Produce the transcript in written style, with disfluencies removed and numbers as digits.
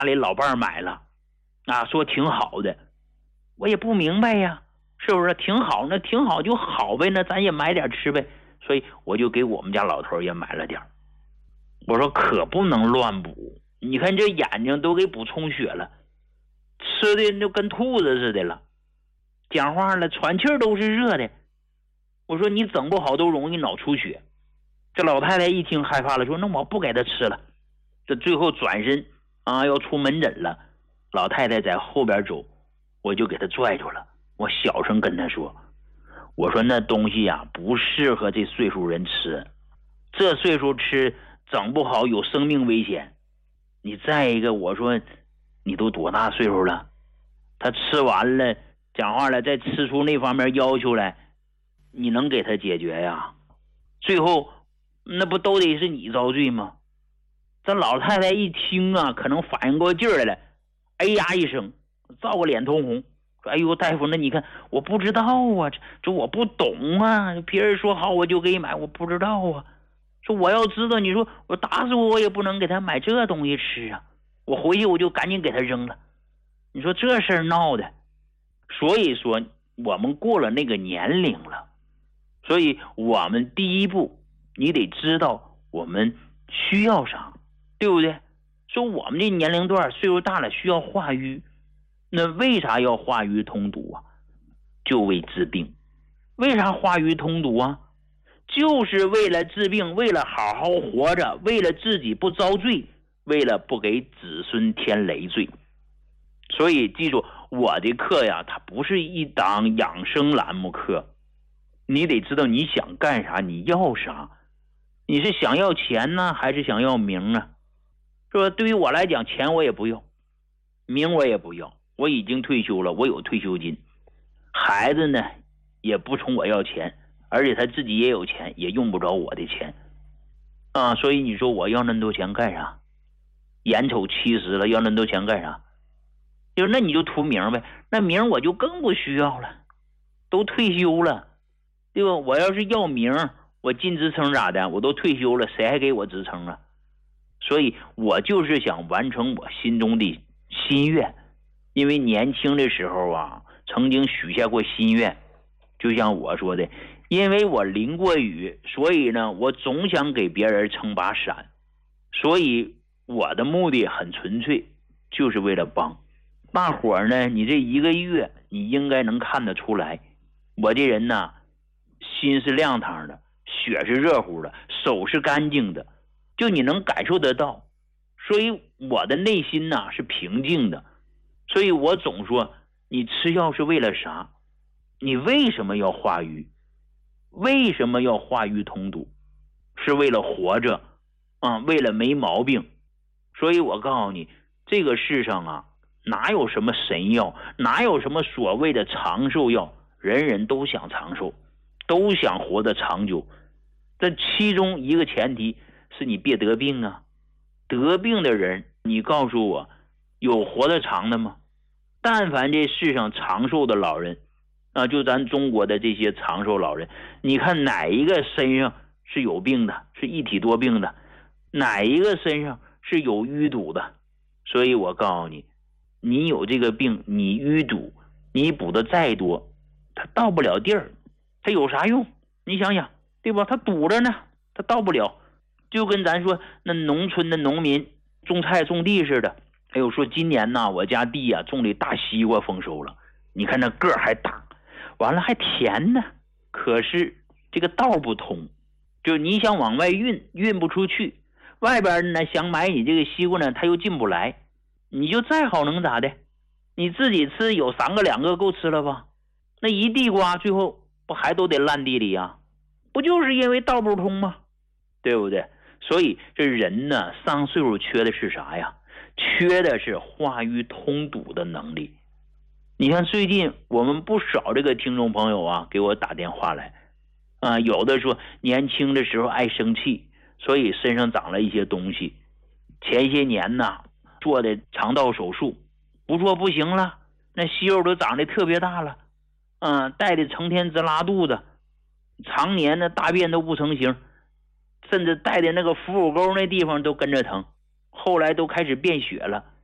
家里老伴买了啊，说挺好的，我也不明白呀，是不是挺好？那挺好就好呗，那咱也买点吃呗。所以我就给我们家老头也买了点。我说可不能乱补，你看这眼睛都给补充血了，吃的就跟兔子似的了，讲话了喘气都是热的。我说你整不好都容易脑出血。这老太太一听害怕了，说那我不给他吃了。这最后转身啊要出门诊了，老太太在后边走，我就给她拽住了。我小声跟她说，我说那东西啊不适合这岁数人吃，这岁数吃整不好有生命危险。你再一个，我说你都多大岁数了，他吃完了讲话了再吃出那方面要求来，你能给他解决呀？最后那不都得是你遭罪吗？这老太太一听啊，可能反应过劲儿来了，哎呀一声，照个脸通红，说：“哎呦，大夫，那你看我不知道啊，这我不懂啊，别人说好我就给你买，我不知道啊。说我要知道，你说我打死我也不能给他买这东西吃啊，我回去我就赶紧给他扔了。你说这事儿闹的，所以说我们过了那个年龄了，所以我们第一步你得知道我们需要啥。”对不对？说我们这年龄段岁数大了需要化瘀，那为啥要化瘀通毒啊？就为治病。为啥化瘀通毒啊？就是为了治病，为了好好活着，为了自己不遭罪，为了不给子孙添累赘。所以记住，我的课呀，它不是一档养生栏目课，你得知道你想干啥，你要啥。你是想要钱呢，还是想要名啊？说对于我来讲，钱我也不要，名我也不要，我已经退休了，我有退休金。孩子呢也不从我要钱，而且他自己也有钱，也用不着我的钱啊。所以你说我要那么多钱干啥？眼瞅70了，要那么多钱干啥？就是那你就图名呗，那名我就更不需要了，都退休了，对吧？我要是要名，我进职称咋的？我都退休了，谁还给我职称啊？所以我就是想完成我心中的心愿，因为年轻的时候啊，曾经许下过心愿，就像我说的，因为我淋过雨，所以呢，我总想给别人撑把伞，所以我的目的很纯粹，就是为了帮大伙儿呢。你这1个月，你应该能看得出来，我这人呢，心是亮堂的，血是热乎的，手是干净的。就你能感受得到，所以我的内心呢是平静的。所以我总说，你吃药是为了啥？你为什么要化瘀？为什么要化瘀通毒？是为了活着啊，为了没毛病。所以我告诉你，这个世上啊，哪有什么神药，哪有什么所谓的长寿药？人人都想长寿，都想活得长久。这其中一个前提是你别得病啊。得病的人，你告诉我，有活得长的吗？但凡这世上长寿的老人啊，就咱中国的这些长寿老人，你看哪一个身上是有病的，是一体多病的？哪一个身上是有淤堵的？所以我告诉你，你有这个病，你淤堵，你补的再多，它到不了地儿，它有啥用？你想想，对吧？它堵着呢，它到不了。就跟咱说那农村的农民种菜种地似的。哎呦，说今年呢，我家地啊种的大西瓜丰收了，你看那个儿还大，完了还甜呢。可是这个道不通，就你想往外运不出去，外边呢想买你这个西瓜呢，他又进不来。你就再好能咋的？你自己吃有3个2个够吃了吧？那一地瓜最后不还都得烂地里啊？不就是因为道不通吗？对不对？所以这人呢，上岁数缺的是啥呀？缺的是化瘀通堵的能力。你看最近我们不少这个听众朋友啊，给我打电话来啊，有的说年轻的时候爱生气，所以身上长了一些东西。前些年呢，做的肠道手术，不做不行了，那息肉都长得特别大了，带的成天直拉肚子，常年呢大便都不成形。甚至带的那个腹股沟那地方都跟着疼，后来都开始变血了。